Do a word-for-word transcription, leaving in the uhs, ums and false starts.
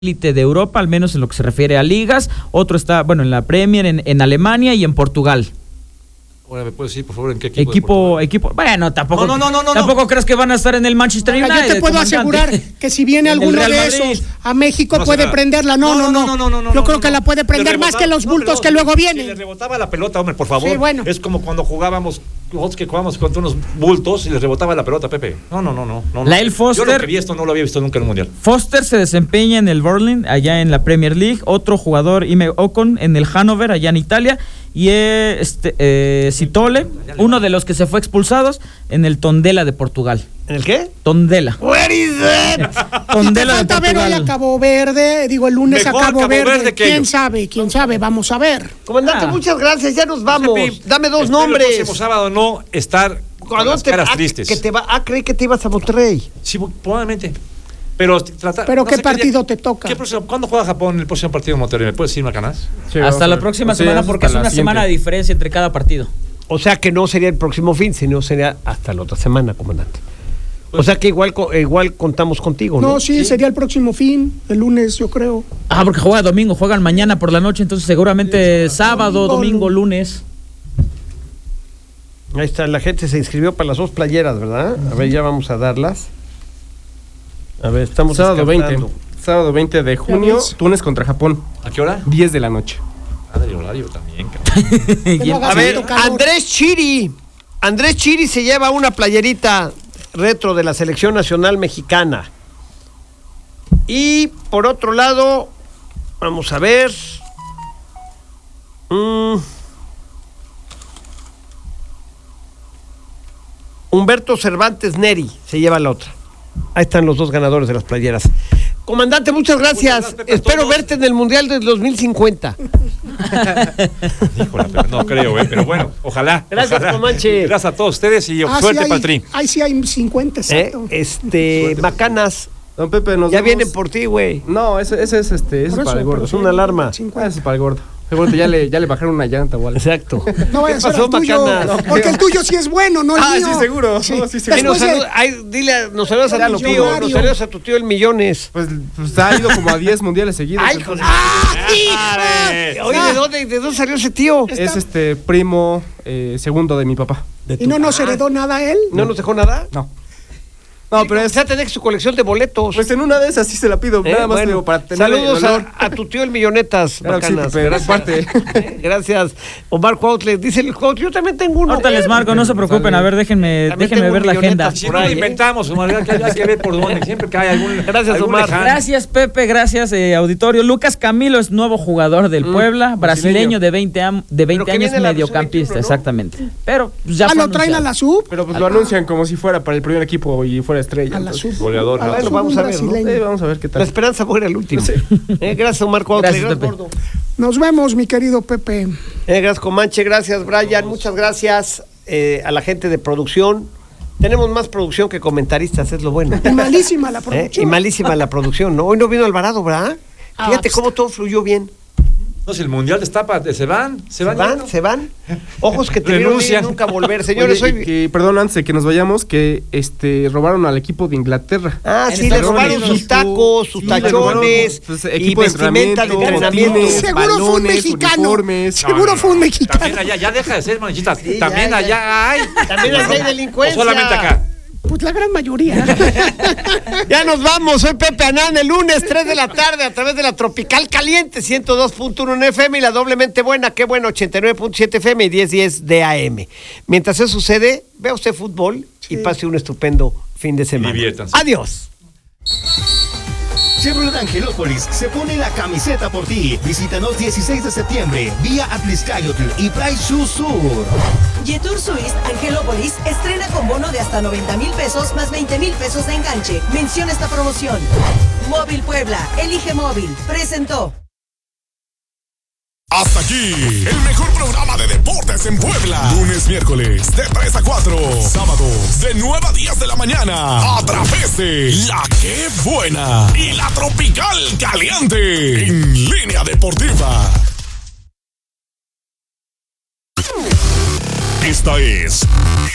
élite de Europa, al menos en lo que se refiere a ligas. Otro está, bueno, en la Premier, en, en Alemania y en Portugal. Ahora, ¿me puedes decir, por favor, en qué equipo? Equipo, equipo, bueno, tampoco, no, no, no, no, tampoco no. crees que van a estar en el Manchester United. Ahora, yo te puedo asegurar que si viene alguno de esos a México no puede nada. prenderla. No, no, no. no, no, no, no yo creo no, que no. la puede prender más que los bultos no, que luego vienen. Si le rebotaba la pelota, hombre, por favor. Sí, bueno. Es como cuando jugábamos, nosotros que jugábamos contra unos bultos y les rebotaba la pelota, Pepe. No, no, no, no. no Lael Foster. Yo lo que vi esto no lo había visto nunca en un mundial. Foster se desempeña en el Burnley, allá en la Premier League. Otro jugador, Ime Ocon, en el Hannover, allá en Italia. Y eh, este, eh, Citole, uno de los que se fue expulsados en el Tondela de Portugal. ¿En el qué? Tondela. Where is it? Tondela de Falta ver hoy a Portugal. Cabo Verde, digo el lunes Mejor a Cabo, Cabo Verde. Verde que ¿Quién ellos. sabe? ¿Quién sabe? Vamos a ver. Comandante, Ah. muchas gracias, ya nos vamos. Pepe, Dame dos espero nombres. El próximo sábado no estar con ¿A las dónde te- caras ah, tristes. que te va, ah, creí que te ibas a Monterrey. Sí, probablemente. Pero trata, Pero no ¿qué sé partido día- te toca? ¿Qué próximo- ¿Cuándo juega Japón el próximo partido en Monterrey? ¿Me puedes decir, Macanas? Sí, vamos Hasta a la ver. próxima Sí, semana, hasta porque es la una siguiente. semana de diferencia entre cada partido. O sea que no sería el próximo fin, sino sería hasta la otra semana, comandante. O sea que igual co- igual contamos contigo, ¿no? No, sí, sería el próximo fin, el lunes, yo creo. Ah, porque juega domingo, juegan mañana por la noche, entonces seguramente sábado, domingo, domingo, lunes. Ahí está, la gente se inscribió para las dos playeras, ¿verdad? A ver, ya vamos a darlas. A ver, estamos Sábado veinte. descartando. Sábado veinte de junio, ves? Túnez contra Japón, ¿A qué hora? diez de la noche. Madre, horario también, cabrón. Que no haga A ver, tanto calor. Andrés Chiri. Andrés Chiri se lleva una playerita retro de la Selección Nacional Mexicana. Y por otro lado, vamos a ver. Mm. Humberto Cervantes Neri se lleva la otra. Ahí están los dos ganadores de las playeras. Comandante, muchas gracias. Muchas gracias, Pepe, a Espero todos. verte en el Mundial del dos mil cincuenta. Híjole, pero no creo, ¿eh? Pero bueno, ojalá. Gracias, ojalá. Comanche. Gracias a todos ustedes y Ah, suerte sí para el Tri. hay, ahí sí hay cincuenta, ¿Eh? exacto. Este, Macanas, Don Pepe, nos ya vemos. vienen por ti, güey. No, ese, ese es este, ese Por es para eso, el gordo. pero Es una alarma. Ah, ese es para el gordo. Seguro ya le, ya le bajaron una llanta o algo. Exacto. No vaya ¿Qué a ser pasó, el tuyo, Macanas? porque el tuyo sí es bueno, no el Ah, mío. sí, seguro. No, sí, seguro. Ay, nos Después de- saluda- ay, dile, nos saludas a Era tu lo tío, millonario. nos saludas a tu tío el Millones. Pues, pues ha ido como a diez mundiales seguidos. Ay, entonces, ¡ay! Oye, ¿de dónde, ¿de dónde salió ese tío? es este primo eh, segundo de mi papá. ¿Y no nos heredó nada él? ¿No nos dejó nada? No. No, pero es. Ya tenés su colección de boletos. Pues en una de esas sí se la pido. Eh, Nada más bueno, digo, para tener saludos el honor. a, a tu tío el Millonetas. Claro que sí, Bacanas. Pepe, gran parte. Gracias. Omar Cuautle, dice el Cuautle, yo también tengo uno. Ahorita les marco, no se preocupen, a ver, déjenme, También déjenme tengo ver la agenda. millonetas Si por no lo ahí, ¿eh? inventamos, Omar, hay que, hay que ver por dónde. Siempre que hay algún. Gracias, algún Omar. lejano. Gracias, Pepe, gracias, eh, auditorio. Lucas Camilo es nuevo jugador del Puebla, brasileño de veinte, am- de veinte que años, viene la versión mediocampista, veintiuno, ¿no? exactamente. Pero pues, ya Ah, fue lo traen a anunciado. la sub. Pero pues lo anuncian como si fuera para el primer equipo y fuera estrella. A la entonces. sub. Goleador, A la ¿no? sub, Vamos un a ver, ¿no? brasileño. Eh, vamos a ver qué La tal. esperanza muere al último. Eh, gracias, Omar Cuautle. Gracias, Gracias, Pepe. gordo. Nos vemos, mi querido Pepe. Eh, gracias, Comanche. Gracias, Brian. Muchas gracias eh, a la gente de producción. Tenemos más producción que comentaristas, es lo bueno. Y malísima la Eh, producción. Y malísima la producción, ¿no? Hoy no vino Alvarado, ¿verdad? Ah, Fíjate pues, cómo todo fluyó bien. No, si el mundial destapa, se van, se Se van. van, yendo. se van. Ojos que te vieron Renuncian. ir y nunca volver. Señores, Oye, y hoy... que, perdón, antes de que nos vayamos, que este robaron al equipo de Inglaterra. Ah, En sí, le Estados robaron Unidos. sus tacos, sus Sí, le robaron, tachones pues, y equipo de vestimenta de entrenamiento, entrenamiento. botines, Seguro fue un balones, mexicano. uniformes. Seguro fue un mexicano. También allá, ya deja de ser manchita. Sí, También ya, allá ya. hay. También allá hay O delincuencia. solamente acá. Pues la gran mayoría. Ya nos vamos, soy Pepe Anán, el lunes tres de la tarde a través de la Tropical Caliente ciento dos punto uno en F M y la doblemente buena, qué bueno, ochenta y nueve punto siete F M y diez diez de A M. Mientras eso sucede, vea usted fútbol y pase un estupendo fin de semana. diviértanse. Adiós. Chevrolet Angelópolis se pone la camiseta por ti. Visítanos dieciséis de septiembre vía Atliscayotl y Price Shoe Sur. Jetour Suisse Angelópolis estrena con bono de hasta noventa mil pesos más veinte mil pesos de enganche. Menciona esta promoción. Móvil Puebla, elige móvil. Presentó. Hasta aquí, el mejor programa de deportes en Puebla. Lunes, miércoles, de tres a cuatro. Sábados, de nueve a diez de la mañana. A través de La Que Buena y La Tropical Caliente. En Línea Deportiva. Esta es